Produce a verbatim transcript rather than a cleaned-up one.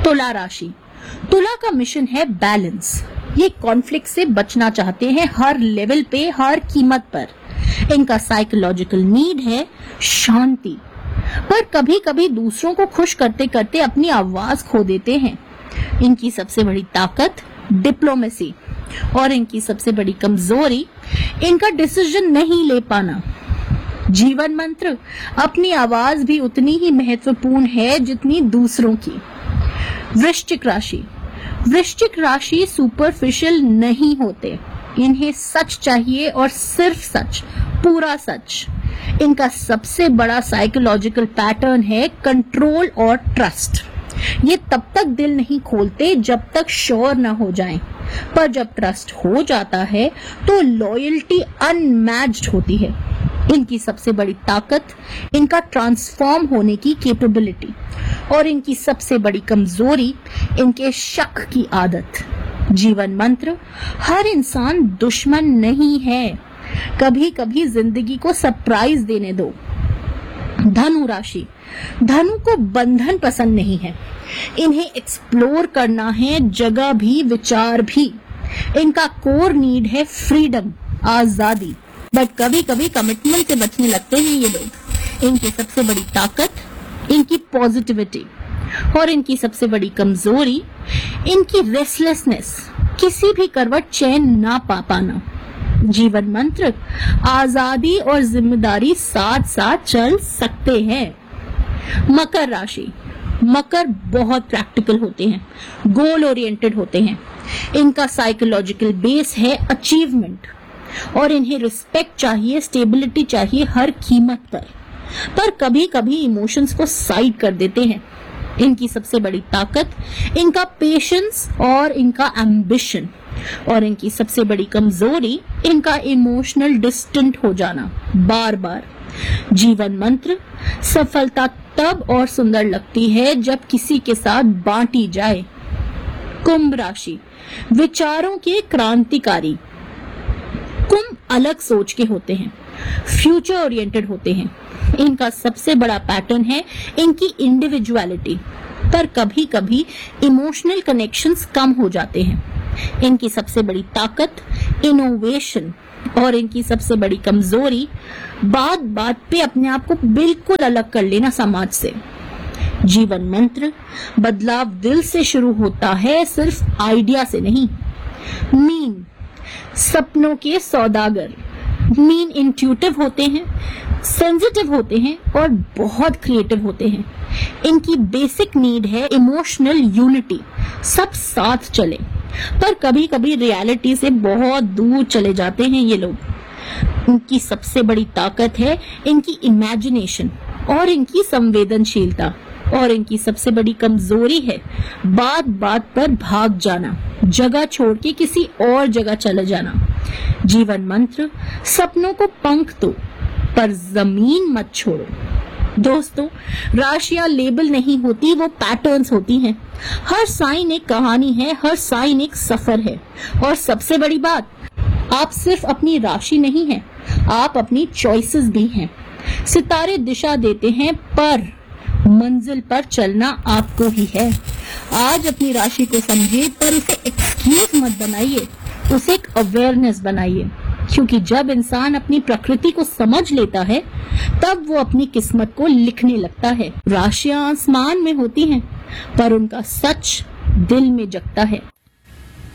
तुला राशि। तुला का मिशन है बैलेंस। ये कॉन्फ्लिक्ट से बचना चाहते हैं हर लेवल पे, हर कीमत पर। इनका साइकोलॉजिकल नीड है शांति, पर कभी कभी दूसरों को खुश करते करते अपनी आवाज खो देते हैं। इनकी सबसे बड़ी ताकत डिप्लोमेसी और इनकी सबसे बड़ी कमजोरी इनका डिसीजन नहीं ले पाना। जीवन मंत्र, अपनी आवाज भी उतनी ही महत्वपूर्ण है जितनी दूसरों की। वृश्चिक राशि। वृश्चिक राशि सुपरफिशियल नहीं होते, इन्हें सच चाहिए और सिर्फ सच, पूरा सच। इनका सबसे बड़ा साइकोलॉजिकल पैटर्न है कंट्रोल और ट्रस्ट। ये तब तक दिल नहीं खोलते जब तक श्योर ना हो जाएं, पर जब ट्रस्ट हो जाता है तो लॉयल्टी अनमैच्ड होती है। इनकी सबसे बड़ी ताकत इनका ट्रांसफॉर्म होने की कैपेबिलिटी और इनकी सबसे बड़ी कमजोरी इनके शक की आदत। जीवन मंत्र, हर इंसान दुश्मन नहीं है, कभी कभी जिंदगी को सरप्राइज देने दो। धनु राशि। धनु को बंधन पसंद नहीं है, इन्हें एक्सप्लोर करना है, जगह भी विचार भी। इनका कोर नीड है फ्रीडम, आजादी, बट कभी कभी कमिटमेंट से बचने लगते हैं ये लोग। इनकी सबसे बड़ी ताकत इनकी पॉजिटिविटी और इनकी सबसे बड़ी कमजोरी इनकी रेस्टलेसनेस, किसी भी करवट चैन ना पा पाना। जीवन मंत्र, आजादी और जिम्मेदारी साथ साथ चल सकते हैं। मकर राशि। मकर बहुत प्रैक्टिकल होते हैं, गोल ओरिएंटेड होते हैं। इनका साइकोलॉजिकल बेस है अचीवमेंट और इन्हें रिस्पेक्ट चाहिए, स्टेबिलिटी चाहिए हर कीमत पर, पर कभी कभी इमोशंस को साइड कर देते हैं। इनकी सबसे बड़ी ताकत इनका पेशेंस और इनका एम्बिशन और इनकी सबसे बड़ी कमजोरी इनका इमोशनल डिस्टेंट हो जाना बार बार। जीवन मंत्र, सफलता तब और सुंदर लगती है जब किसी के साथ बांटी जाए। कुंभ राशि। विचारों के क्रांतिकारी। कुंभ अलग सोच के होते हैं, फ्यूचर ओरिएंटेड होते हैं। इनका सबसे बड़ा पैटर्न है इनकी इंडिविजुअलिटी, पर कभी कभी इमोशनल कनेक्शंस कम हो जाते हैं। इनकी सबसे बड़ी ताकत इनोवेशन और इनकी सबसे बड़ी कमजोरी बात बात पे अपने आप को बिल्कुल अलग कर लेना समाज से। जीवन मंत्र, बदलाव दिल से शुरू होता है, सिर्फ आइडिया से नहीं। मीन, सपनों के सौदागर। मीन इंट्यूटिव होते हैं, सेंसिटिव होते हैं और बहुत क्रिएटिव होते हैं। इनकी बेसिक नीड है इमोशनल यूनिटी, सब साथ चले, पर कभी कभी रियलिटी से बहुत दूर चले जाते हैं ये लोग। इनकी सबसे बड़ी ताकत है इनकी इमेजिनेशन और इनकी संवेदनशीलता और इनकी सबसे बड़ी कमजोरी है बात बात पर भाग जाना, जगह छोड़ के किसी और जगह चले जाना। जीवन मंत्र, सपनों को पंख दो पर जमीन मत छोड़ो। दोस्तों, राशियां लेबल नहीं होती, वो पैटर्न्स होती हैं। हर साइन एक कहानी है, हर साइन एक सफर है। और सबसे बड़ी बात, आप सिर्फ अपनी राशि नहीं हैं, आप अपनी चॉइसेस भी हैं। सितारे दिशा देते हैं, पर मंजिल पर चलना आपको ही है। आज अपनी राशि को समझिए, पर उसे एक्सक्यूज मत बनाइए, उसे एक अवेयरनेस बनाइए, क्योंकि जब इंसान अपनी प्रकृति को समझ लेता है तब वो अपनी किस्मत को लिखने लगता है। राशियां आसमान में होती हैं, पर उनका सच दिल में जगता है।